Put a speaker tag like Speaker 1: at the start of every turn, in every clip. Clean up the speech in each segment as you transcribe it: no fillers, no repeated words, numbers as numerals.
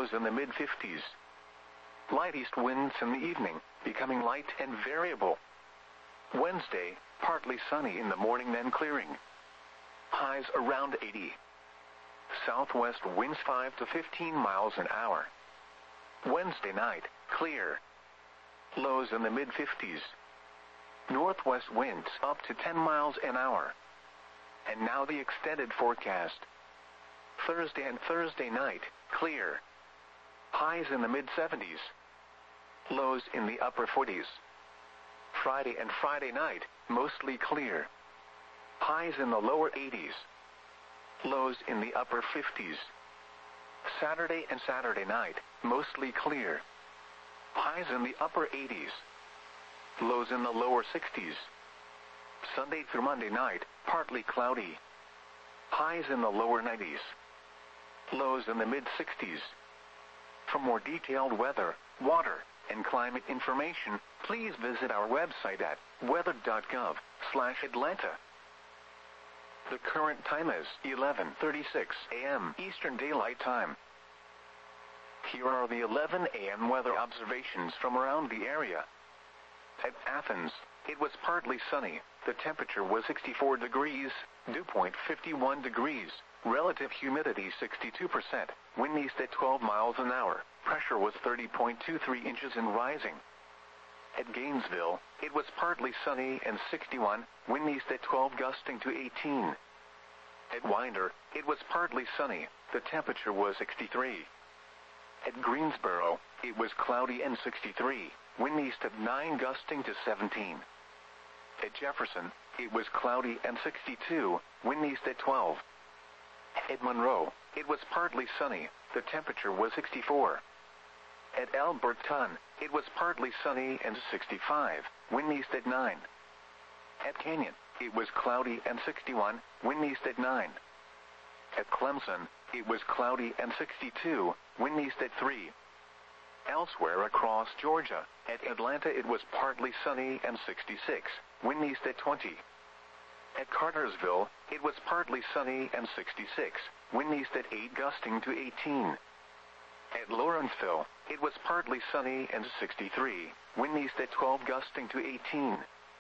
Speaker 1: lows in the mid-50s. Light east winds in the evening, becoming light and variable. Wednesday, partly sunny in the morning then clearing. Highs around 80. Southwest winds 5 to 15 miles an hour. Wednesday night, clear. Lows in the mid-50s. Northwest winds up to 10 miles an hour. And now the extended forecast. Thursday and Thursday night, clear. Highs in the mid-70s. Lows in the upper 40s. Friday and Friday night, mostly clear. Highs in the lower 80s. Lows in the upper 50s. Saturday and Saturday night, mostly clear. Highs in the upper 80s. Lows in the lower 60s. Sunday through Monday night, partly cloudy. Highs in the lower 90s. Lows in the mid-60s. For more detailed weather, water, and climate information, please visit our website at weather.gov/Atlanta. The current time is 11:36 a.m. Eastern Daylight Time. Here are the 11 a.m. weather observations from around the area. At Athens, it was partly sunny. The temperature was 64 degrees, dew point 51 degrees, relative humidity 62%, wind east at 12 miles an hour, pressure was 30.23 inches and rising. At Gainesville, it was partly sunny and 61, wind east at 12 gusting to 18. At Winder, it was partly sunny, the temperature was 63. At Greensboro, it was cloudy and 63, wind east at 9 gusting to 17. At Jefferson, it was cloudy and 62, wind east at 12. At Monroe, it was partly sunny, the temperature was 64. At Alberton, it was partly sunny and 65, wind east at 9. At Canyon, it was cloudy and 61, wind east at 9. At Clemson, it was cloudy and 62, wind east at 3. Elsewhere across Georgia, at Atlanta it was partly sunny and 66, wind east at 20. At Cartersville, it was partly sunny and 66, wind east at 8 gusting to 18. At Lawrenceville, it was partly sunny and 63, wind east at 12 gusting to 18.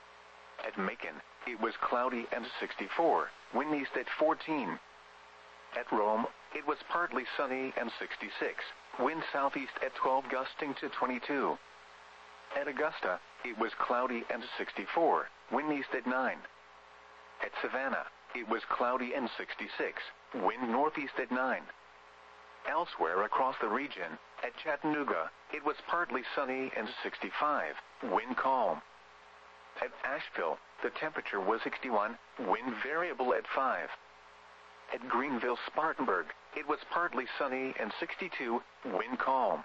Speaker 1: At Macon, it was cloudy and 64, wind east at 14. At Rome, it was partly sunny and 66, wind southeast at 12 gusting to 22. At Augusta, it was cloudy and 64, wind east at 9. At Savannah, it was cloudy and 66, wind northeast at 9. Elsewhere across the region, at Chattanooga, it was partly sunny and 65, wind calm. At Asheville, the temperature was 61, wind variable at 5. At Greenville-Spartanburg, it was partly sunny and 62, wind calm.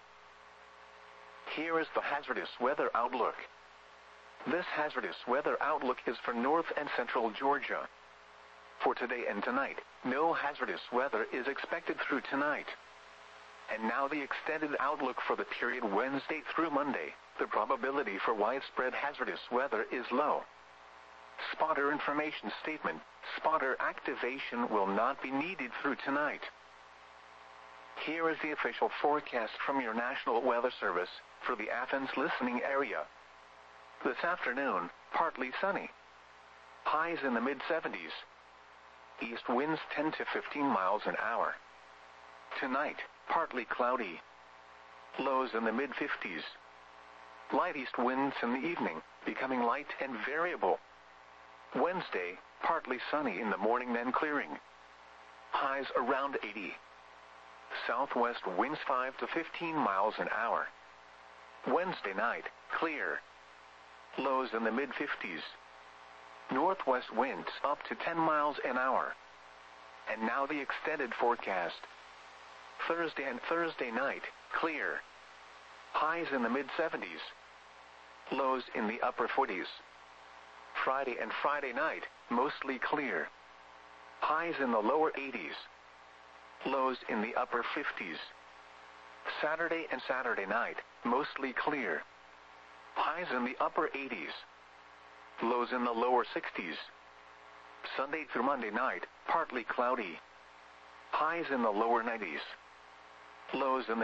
Speaker 1: Here is the hazardous weather outlook. This hazardous weather outlook is for north and central Georgia. For today and tonight, no hazardous weather is expected through tonight. And now the extended outlook for the period Wednesday through Monday. The probability for widespread hazardous weather is low. Spotter information statement. Spotter activation will not be needed through tonight. Here is the official forecast from your National Weather Service for the Athens listening area. This afternoon, partly sunny. Highs in the mid-70s. East winds 10 to 15 miles an hour. Tonight, partly cloudy. Lows in the mid-50s. Light east winds in the evening, becoming light and variable. Wednesday, partly sunny in the morning then clearing. Highs around 80. Southwest winds 5 to 15 miles an hour. Wednesday night, clear. Lows in the mid-50s. Northwest winds up to 10 miles an hour. And now the extended forecast. Thursday and Thursday night, clear. Highs in the mid-70s. Lows in the upper 40s. Friday and Friday night, mostly clear. Highs in the lower 80s. Lows in the upper 50s. Saturday and Saturday night, mostly clear. Highs in the upper 80s. Lows in the lower 60s. Sunday through Monday night, partly cloudy. Highs in the lower 90s. Lows in the